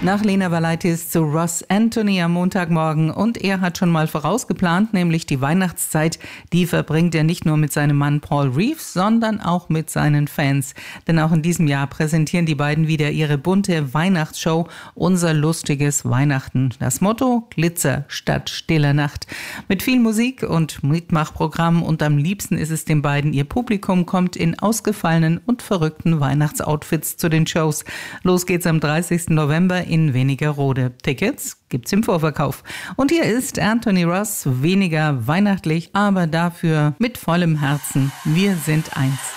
Nach Lena Valaitis zu Ross Anthony am Montagmorgen und er hat schon mal vorausgeplant, nämlich die Weihnachtszeit, die verbringt er nicht nur mit seinem Mann Paul Reeves, sondern auch mit seinen Fans. Denn auch in diesem Jahr präsentieren die beiden wieder ihre bunte Weihnachtsshow Unser lustiges Weihnachten. Das Motto: Glitzer statt stiller Nacht. Mit viel Musik und Mitmachprogramm und am liebsten ist es den beiden, ihr Publikum kommt in ausgefallenen und verrückten Weihnachtsoutfits zu den Shows. Los geht's am 30. November in Wernigerode. Tickets gibt's im Vorverkauf. Und hier ist Anthony Ross, weniger weihnachtlich, aber dafür mit vollem Herzen. Wir sind eins.